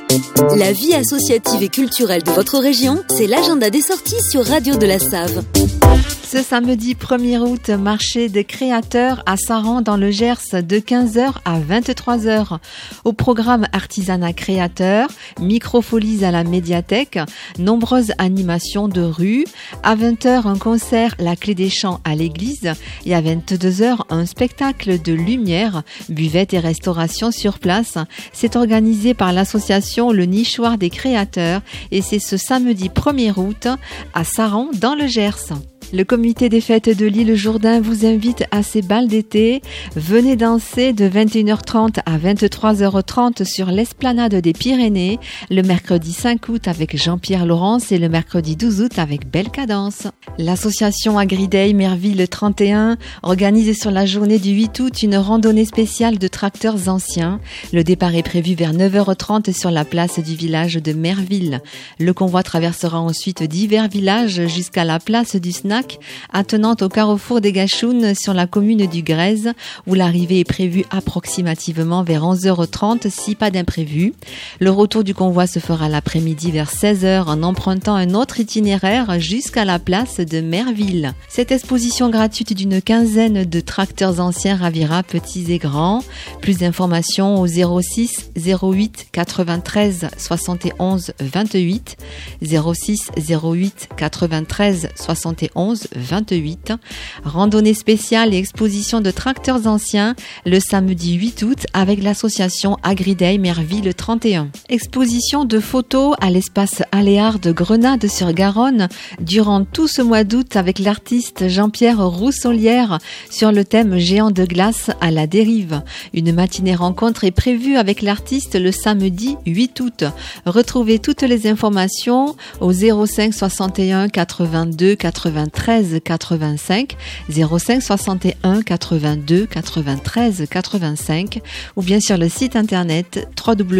La vie associative et culturelle de votre région, c'est l'agenda des sorties sur Radio de la Save. Ce samedi 1er août, marché des créateurs à Saran dans le Gers de 15h à 23h. Au programme artisanat créateur, microfolies à la médiathèque, nombreuses animations de rue. À 20h, un concert La Clé des Champs à l'église. Et à 22h, un spectacle de lumière, buvette et restauration sur place. C'est organisé par l'association Le Nichoir des créateurs et c'est ce samedi 1er août à Saran dans le Gers. Le comité des fêtes de l'île Jourdain vous invite à ses bals d'été. Venez danser de 21h30 à 23h30 sur l'esplanade des Pyrénées, le mercredi 5 août avec Jean-Pierre Laurence et le mercredi 12 août avec Belle Cadence. L'association Agriday Merville 31 organise sur la journée du 8 août une randonnée spéciale de tracteurs anciens. Le départ est prévu vers 9h30 sur la place du village de Merville. Le convoi traversera ensuite divers villages jusqu'à la place du Snack, attenante au carrefour des Gachounes sur la commune du Grèze, où l'arrivée est prévue approximativement vers 11h30 si pas d'imprévu. Le retour du convoi se fera l'après-midi vers 16h en empruntant un autre itinéraire jusqu'à la place de Merville. Cette exposition gratuite d'une quinzaine de tracteurs anciens ravira petits et grands. Plus d'informations au 06 08 93 71 28 06 08 93 71 28. Randonnée spéciale et exposition de tracteurs anciens le samedi 8 août avec l'association Agriday Merville 31. Exposition de photos à l'espace Aléard de Grenade-sur-Garonne durant tout ce mois d'août avec l'artiste Jean-Pierre Roussolière sur le thème géant de glace à la dérive. Une matinée rencontre est prévue avec l'artiste le samedi 8 août. Retrouvez toutes les informations au 05 61 82 93 85 05 61 82 93 85 ou bien sur le site internet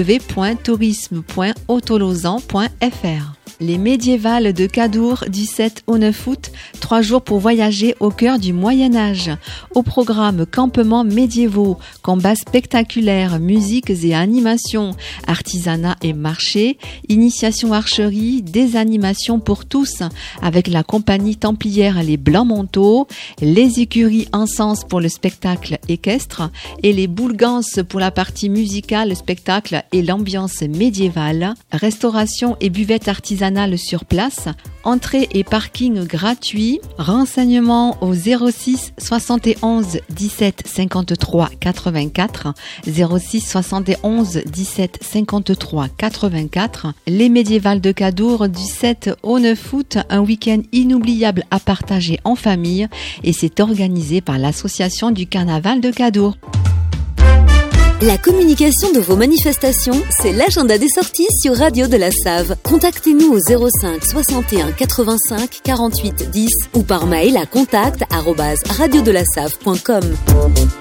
www.tourisme.autolozan.fr. Les médiévales de Cadour du 7 au 9 août, 3 jours pour voyager au cœur du Moyen-Âge. Au programme campements médiévaux, combats spectaculaires, musiques et animations, artisanat et marché, initiation archerie, des animations pour tous avec la compagnie templière Les Blancs Manteaux, les écuries Encens pour le spectacle équestre et les Boulgances pour la partie musicale, spectacle et l'ambiance médiévale, restauration et buvette artisanale sur place, entrée et parking gratuit, renseignements au 06 71 17 53 84, 06 71 17 53 84, les médiévales de Cadour du 7 au 9 août, un week-end inoubliable à partager en famille et c'est organisé par l'association du Carnaval de Cadour. La communication de vos manifestations, c'est l'agenda des sorties sur Radio de la Save. Contactez-nous au 05 61 85 48 10 ou par mail à contact@radiodelasave.com.